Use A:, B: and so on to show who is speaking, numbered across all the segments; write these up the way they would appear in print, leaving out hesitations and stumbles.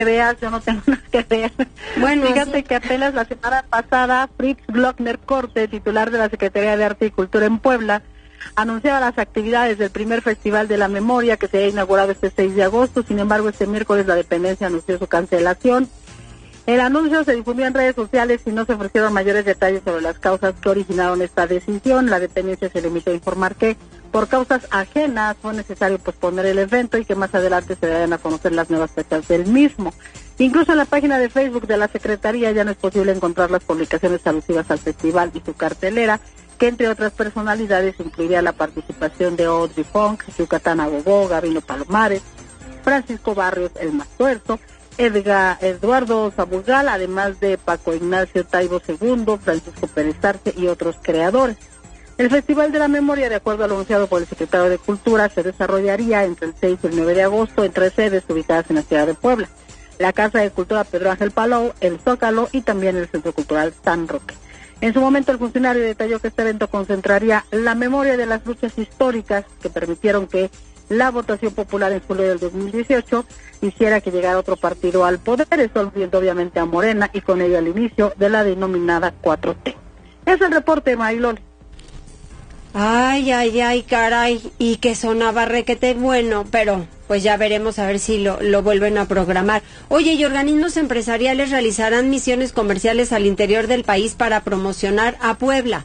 A: veas, yo no tengo nada que ver.
B: Bueno,
A: fíjate
B: sí.
A: que apenas la semana pasada Fritz Glockner Corte, titular de la Secretaría de Arte y Cultura en Puebla, anunciaba las actividades del primer Festival de la Memoria que se ha inaugurado este 6 de agosto. Sin embargo, este miércoles la dependencia anunció su cancelación. El anuncio se difundió en redes sociales y no se ofrecieron mayores detalles sobre las causas que originaron esta decisión. La dependencia se limitó a informar que por causas ajenas fue necesario posponer el evento y que más adelante se darán a conocer las nuevas fechas del mismo. Incluso en la página de Facebook de la Secretaría ya no es posible encontrar las publicaciones alusivas al festival y su cartelera, que entre otras personalidades incluiría la participación de Audrey Funk, Yucatán Agogó, Gabino Palomares, Francisco Barrios El Mastuerzo, Eduardo Sabugal, además de Paco Ignacio Taibo II, Francisco Pérez Arce y otros creadores. El Festival de la Memoria, de acuerdo a lo anunciado por el secretario de Cultura, se desarrollaría entre el 6 y el 9 de agosto en 3 sedes ubicadas en la ciudad de Puebla: la Casa de Cultura Pedro Ángel Palou, el Zócalo y también el Centro Cultural San Roque. En su momento, el funcionario detalló que este evento concentraría la memoria de las luchas históricas que permitieron que la votación popular en julio del 2018 hiciera que llegara otro partido al poder, excluyendo obviamente a Morena y con ello el inicio de la denominada 4T. Es el reporte, Mariloli.
B: Ay, caray, y que sonaba requete bueno, pero pues ya veremos a ver si lo vuelven a programar. Oye, ¿y organismos empresariales realizarán misiones comerciales al interior del país para promocionar a Puebla?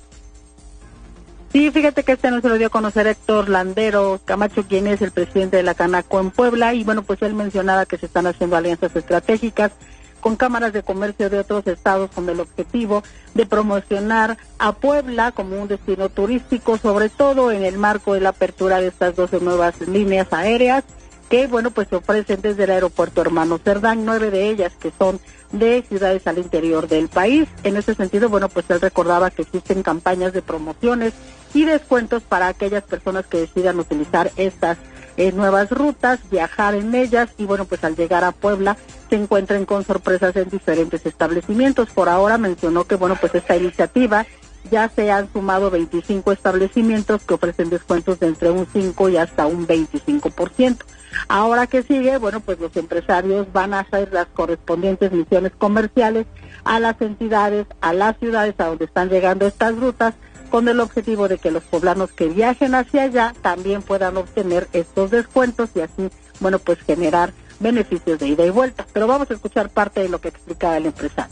A: Sí, fíjate que este anuncio lo dio a conocer Héctor Landero Camacho, quien es el presidente de la Canaco en Puebla, y bueno, pues él mencionaba que se están haciendo alianzas estratégicas con cámaras de comercio de otros estados con el objetivo de promocionar a Puebla como un destino turístico, sobre todo en el marco de la apertura de estas 12 nuevas líneas aéreas que, bueno, pues se ofrecen desde el aeropuerto Hermano Cerdán, 9 de ellas que son de ciudades al interior del país. En ese sentido, bueno, pues él recordaba que existen campañas de promociones y descuentos para aquellas personas que decidan utilizar estas nuevas rutas, viajar en ellas y bueno, pues al llegar a Puebla se encuentren con sorpresas en diferentes establecimientos. Por ahora mencionó que bueno, pues esta iniciativa ya se han sumado 25 establecimientos que ofrecen descuentos de entre un 5 y hasta un 25%. Ahora que sigue, bueno, pues los empresarios van a hacer las correspondientes misiones comerciales a las entidades, a las ciudades a donde están llegando estas rutas, con el objetivo de que los poblanos que viajen hacia allá también puedan obtener estos descuentos y así, bueno, pues generar beneficios de ida y vuelta. Pero vamos a escuchar parte de lo que explicaba el empresario.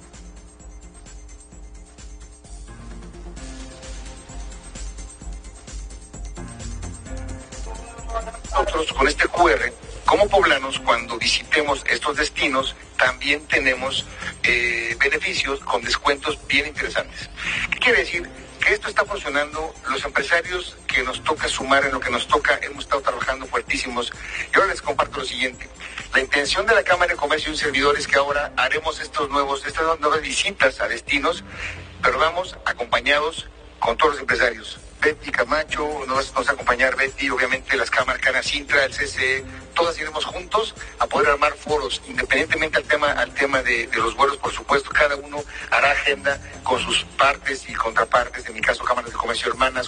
C: Nosotros con este QR, como poblanos, cuando visitemos estos destinos, también tenemos beneficios con descuentos bien interesantes. ¿Qué quiere decir? Que esto está funcionando, los empresarios que nos toca sumar en lo que nos toca, hemos estado trabajando fuertísimos. Y ahora les comparto lo siguiente: la intención de la Cámara de Comercio y un servidor es que ahora haremos estas nuevas visitas a destinos, pero vamos acompañados con todos los empresarios. Betty Camacho, nos va a acompañar Betty, obviamente las cámaras Cana Sintra, el CCE, todas iremos juntos a poder armar foros, independientemente al tema de los vuelos, por supuesto, cada uno hará agenda con sus partes y contrapartes, en mi caso cámaras de comercio hermanas.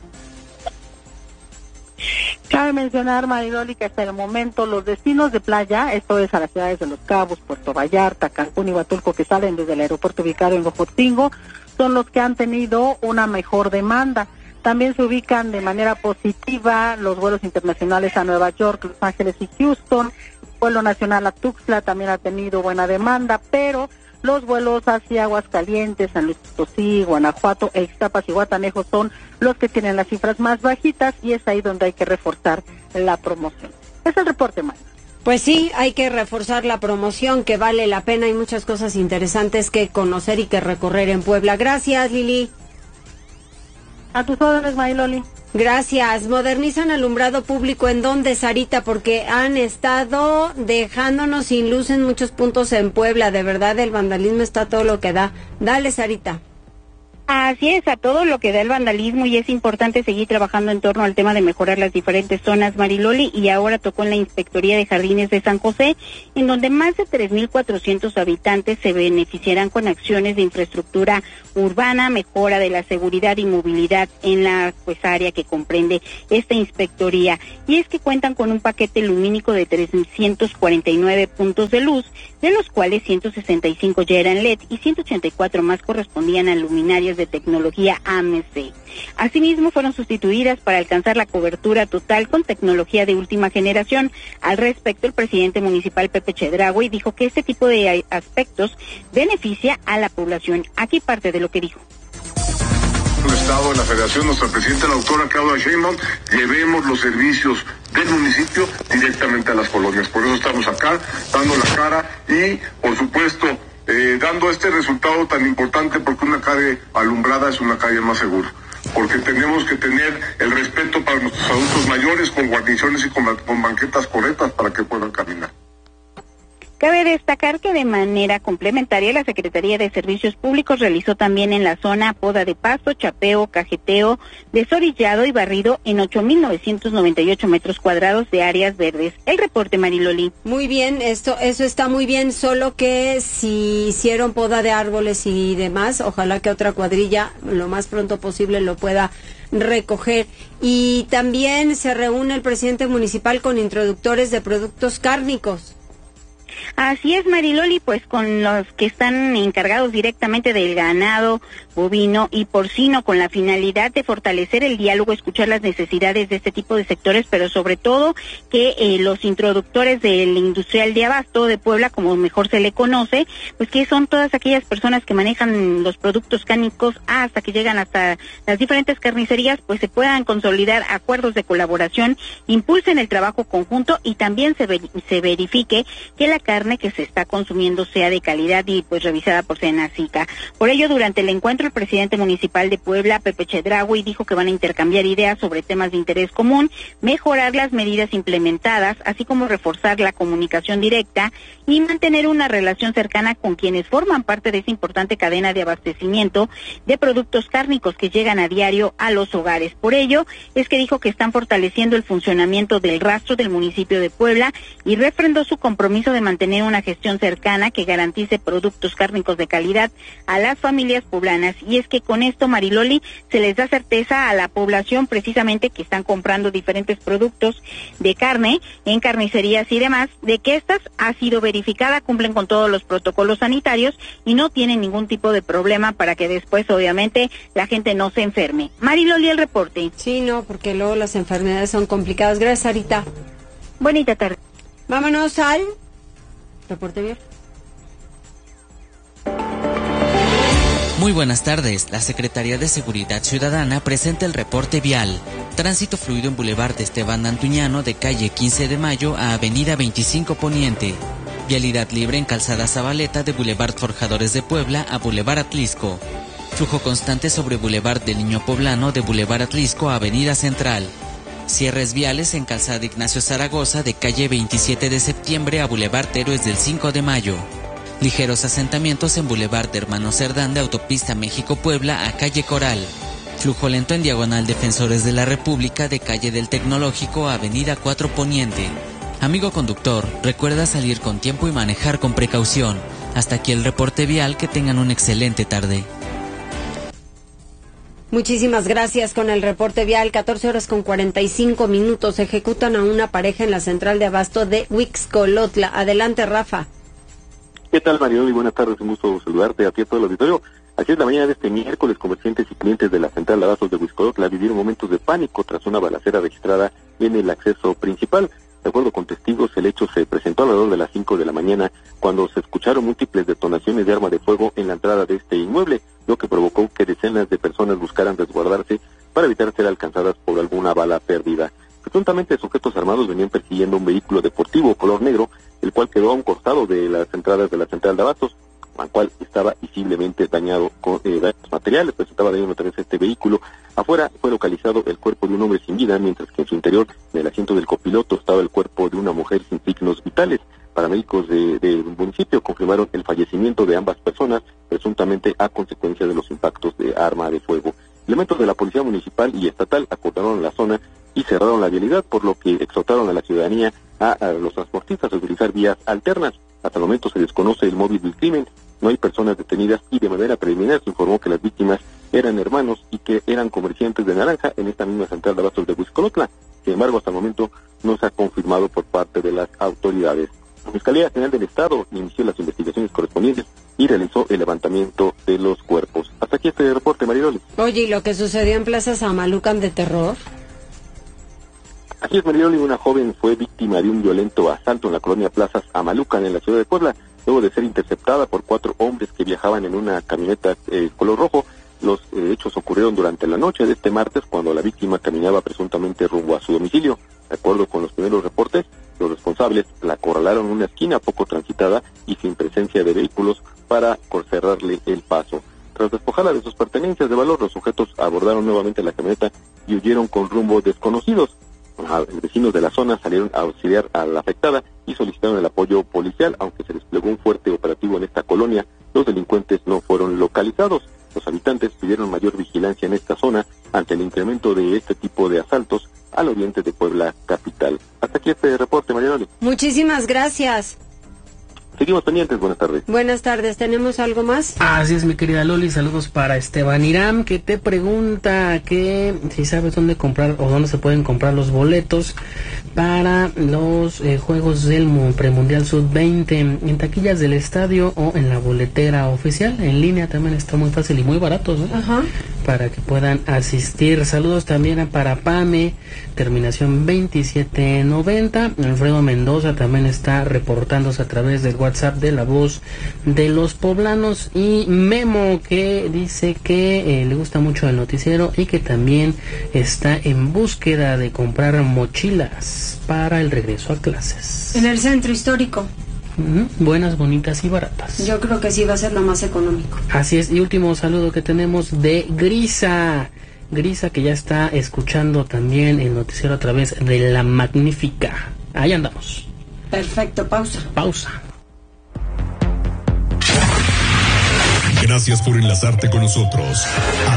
A: Cabe mencionar, Mariloli, que hasta el momento los destinos de playa, esto es a las ciudades de Los Cabos, Puerto Vallarta, Cancún y Huatulco, que salen desde el aeropuerto ubicado en Ojotingo, son los que han tenido una mejor demanda. También se ubican de manera positiva los vuelos internacionales a Nueva York, Los Ángeles y Houston. El vuelo nacional a Tuxtla también ha tenido buena demanda, pero los vuelos hacia Aguascalientes, San Luis Potosí, Guanajuato, Ixtapas y Guatanejo son los que tienen las cifras más bajitas y es ahí donde hay que reforzar la promoción. Es el reporte, Mario.
B: Pues sí, hay que reforzar la promoción, que vale la pena. Hay muchas cosas interesantes que conocer y que recorrer en Puebla. Gracias, Lili.
A: A tus órdenes, Mariloli.
B: Gracias. Modernizan alumbrado público. ¿En dónde, Sarita? Porque han estado dejándonos sin luz en muchos puntos en Puebla. De verdad, el vandalismo está todo lo que da. Dale, Sarita.
D: Así es, a todo lo que da el vandalismo, y es importante seguir trabajando en torno al tema de mejorar las diferentes zonas, Mariloli, y ahora tocó en la Inspectoría de Jardines de San José, en donde más de 3,400 habitantes se beneficiarán con acciones de infraestructura urbana, mejora de la seguridad y movilidad en la área que comprende esta inspectoría. Y es que cuentan con un paquete lumínico de 349 puntos de luz, de los cuales 165 ya eran LED y 184 más correspondían a luminarias de tecnología AMC. Asimismo, fueron sustituidas para alcanzar la cobertura total con tecnología de última generación. Al respecto, el presidente municipal Pepe Chedraui dijo que este tipo de aspectos beneficia a la población. Aquí parte de lo que dijo.
E: El Estado, de la Federación, nuestra presidenta, la doctora Claudia Sheinbaum, llevemos los servicios del municipio directamente a las colonias. Por eso estamos acá, dando la cara y, por supuesto, dando este resultado tan importante, porque una calle alumbrada es una calle más segura. Porque tenemos que tener el respeto para nuestros adultos mayores, con guarniciones y con banquetas correctas para que puedan caminar.
D: Cabe destacar que de manera complementaria la Secretaría de Servicios Públicos realizó también en la zona poda de pasto, chapeo, cajeteo, desorillado y barrido en 8,998 metros cuadrados de áreas verdes. El reporte, Mariloli.
B: Muy bien, eso está muy bien, solo que si hicieron poda de árboles y demás, ojalá que otra cuadrilla lo más pronto posible lo pueda recoger. Y también se reúne el presidente municipal con introductores de productos cárnicos.
D: Así es, Mariloli, pues con los que están encargados directamente del ganado bovino y porcino, con la finalidad de fortalecer el diálogo, escuchar las necesidades de este tipo de sectores, pero sobre todo que los introductores del industrial de abasto de Puebla, como mejor se le conoce, pues que son todas aquellas personas que manejan los productos cárnicos hasta que llegan hasta las diferentes carnicerías, pues se puedan consolidar acuerdos de colaboración, impulsen el trabajo conjunto y también se verifique que la carne que se está consumiendo sea de calidad y pues revisada por Senacica. Por ello, durante el encuentro, el presidente municipal de Puebla, Pepe Chedraui, dijo que van a intercambiar ideas sobre temas de interés común, mejorar las medidas implementadas, así como reforzar la comunicación directa y mantener una relación cercana con quienes forman parte de esa importante cadena de abastecimiento de productos cárnicos que llegan a diario a los hogares. Por ello, es que dijo que están fortaleciendo el funcionamiento del rastro del municipio de Puebla y refrendó su compromiso de mantener una gestión cercana que garantice productos cárnicos de calidad a las familias poblanas. Y es que con esto, Mariloli, se les da certeza a la población precisamente que están comprando diferentes productos de carne en carnicerías y demás, de que estas ha sido verificada, cumplen con todos los protocolos sanitarios y no tienen ningún tipo de problema para que después, obviamente, la gente no se enferme. Mariloli, el reporte.
B: Sí, no, porque luego las enfermedades son complicadas. Gracias, Sarita.
D: Bonita tarde.
B: Vámonos al reporte vial.
F: Muy buenas tardes. La Secretaría de Seguridad Ciudadana presenta el reporte vial. Tránsito fluido en Boulevard Esteban Antuñano de calle 15 de Mayo a Avenida 25 Poniente. Vialidad libre en Calzada Zabaleta de Boulevard Forjadores de Puebla a Boulevard Atlisco. Flujo constante sobre Boulevard del Niño Poblano de Boulevard Atlisco a Avenida Central. Cierres viales en Calzada Ignacio Zaragoza de calle 27 de septiembre a Boulevard Héroes del 5 de Mayo. Ligeros asentamientos en Boulevard de Hermano Cerdán de Autopista México-Puebla a calle Coral. Flujo lento en Diagonal Defensores de la República de calle del Tecnológico a Avenida 4 Poniente. Amigo conductor, recuerda salir con tiempo y manejar con precaución. Hasta aquí el reporte vial, que tengan una excelente tarde.
B: Muchísimas gracias. Con el reporte vial, 14:45. Ejecutan a una pareja en la central de abasto de Huixcolotla. Adelante, Rafa.
G: ¿Qué tal, Mario? Y buenas tardes, un gusto saludarte a ti y a todo el auditorio. Así es, la mañana de este miércoles, comerciantes y clientes de la central de abastos de Huixcolotla vivieron momentos de pánico tras una balacera registrada en el acceso principal. De acuerdo con testigos, el hecho se presentó alrededor de las 5 de la mañana, cuando se escucharon múltiples detonaciones de arma de fuego en la entrada de este inmueble, lo que provocó que decenas de personas buscaran resguardarse para evitar ser alcanzadas por alguna bala perdida. Presuntamente, sujetos armados venían persiguiendo un vehículo deportivo color negro, el cual quedó a un costado de las entradas de la central de abastos, al cual estaba visiblemente dañado con daños materiales, pues estaba dañado otra vez este vehículo. Afuera fue localizado el cuerpo de un hombre sin vida, mientras que en su interior, en el asiento del copiloto, estaba el cuerpo de una mujer sin signos vitales. paramédicos del municipio confirmaron el fallecimiento de ambas personas, presuntamente a consecuencia de los impactos de arma de fuego. Elementos de la Policía Municipal y Estatal acordaron la zona y cerraron la vialidad, por lo que exhortaron a la ciudadanía a los transportistas a utilizar vías alternas. Hasta el momento se desconoce el móvil del crimen, no hay personas detenidas y de manera preliminar se informó que las víctimas eran hermanos y que eran comerciantes de naranja en esta misma central de abastos de Huixcolotla. Sin embargo, hasta el momento no se ha confirmado por parte de las autoridades. La Fiscalía General del Estado inició las investigaciones correspondientes y realizó el levantamiento de los cuerpos. Hasta aquí este reporte, Mariloli.
B: Oye, ¿y lo que sucedió en Plaza Samalucan de terror?
G: Así es, Mariloli, una joven fue víctima de un violento asalto en la colonia Plazas Amalucan, en la ciudad de Puebla, luego de ser interceptada por 4 hombres que viajaban en una camioneta color rojo. Los hechos ocurrieron durante la noche de este martes, cuando la víctima caminaba presuntamente rumbo a su domicilio. De acuerdo con los primeros reportes, los responsables la acorralaron en una esquina poco transitada y sin presencia de vehículos para cerrarle el paso. Tras despojarla de sus pertenencias de valor, los sujetos abordaron nuevamente la camioneta y huyeron con rumbo desconocidos. Los vecinos de la zona salieron a auxiliar a la afectada y solicitaron el apoyo policial. Aunque se desplegó un fuerte operativo en esta colonia, los delincuentes no fueron localizados. Los habitantes pidieron mayor vigilancia en esta zona ante el incremento de este tipo de asaltos al oriente de Puebla capital. Hasta aquí este reporte, Marianoli.
B: Muchísimas gracias.
G: Seguimos pendientes, buenas tardes.
B: Buenas tardes, ¿tenemos algo más?
H: Así es, mi querida Loli, saludos para Esteban Irán, que te pregunta que si sabes dónde comprar o dónde se pueden comprar los boletos para los Juegos del Premundial Sub-20, en taquillas del estadio o en la boletera oficial. En línea también está muy fácil y muy baratos, ¿no?
B: Ajá.
H: Para que puedan asistir. Saludos también para Pame, terminación 2790. Alfredo Mendoza también está reportándose a través del WhatsApp de La Voz de los Poblanos, y Memo, que dice que le gusta mucho el noticiero y que también está en búsqueda de comprar mochilas para el regreso a clases.
B: En el centro histórico.
H: Buenas, bonitas y baratas.
B: Yo creo que sí va a ser lo más económico.
H: Así es, y último saludo que tenemos de Grisa, que ya está escuchando también el noticiero a través de La Magnífica. Ahí andamos.
B: Perfecto, pausa.
I: Gracias por enlazarte con nosotros.